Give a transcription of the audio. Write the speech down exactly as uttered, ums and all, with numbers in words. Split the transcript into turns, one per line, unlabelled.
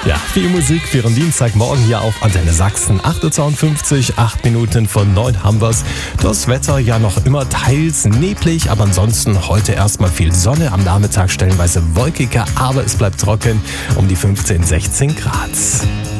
Ja, viel Musik für einen Dienstagmorgen hier auf Antenne Sachsen. acht Uhr zweiundfünfzig, acht Minuten von neun haben wir's. Das Wetter ja noch immer teils neblig, aber ansonsten heute erstmal viel Sonne. Am Nachmittag stellenweise wolkiger, aber es bleibt trocken um die fünfzehn, sechzehn Grad.